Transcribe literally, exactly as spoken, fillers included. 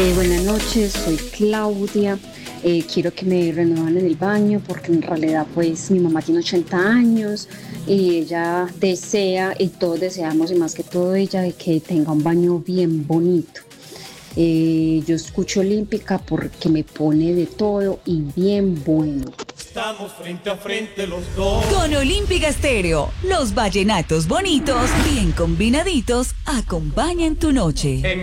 Eh, buenas noches, soy Claudia. Eh, quiero que me renuevan en el baño porque en realidad pues mi mamá tiene ochenta años y ella desea y todos deseamos y más que todo ella de que tenga un baño bien bonito. Eh, yo escucho Olímpica porque me pone de todo y bien bueno. Estamos frente a frente los dos. Con Olímpica Estéreo, los vallenatos bonitos, bien combinaditos, acompañan tu noche.